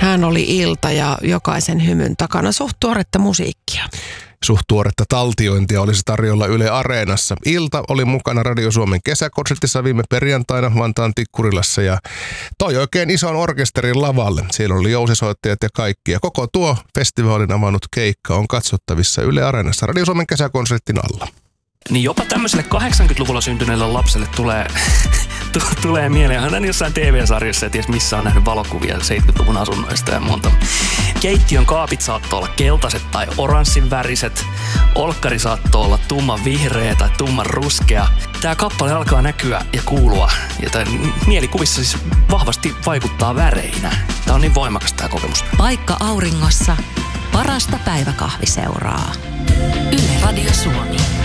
Hän oli Ilta ja jokaisen hymyn takana suht tuoretta musiikkia. Suht tuoretta taltiointia olisi tarjolla Yle Areenassa. Ilta oli mukana Radio Suomen kesäkonsertissa viime perjantaina Vantaan Tikkurilassa ja toi oikein ison orkesterin lavalle. Siellä oli jousisoittajat ja kaikki. Ja koko tuo festivaalin avannut keikka on katsottavissa Yle Areenassa Radio Suomen kesäkonsertin alla. Niin jopa tämmöiselle 80-luvulla syntyneelle lapselle tulee mieleen. Hän on jossain TV-sarjassa ja ties missä on nähnyt valokuvia 70-luvun asunnoista ja monta. Keittiön kaapit saattoi olla keltaiset tai oranssin väriset. Olkkari saattoi olla tumman vihreä tai tumman ruskea. Tää kappale alkaa näkyä ja kuulua. Ja tää mielikuvissa siis vahvasti vaikuttaa väreinä. Tää on niin voimakas tää kokemus. Paikka auringossa. Parasta päiväkahviseuraa. Yle Radio Suomi.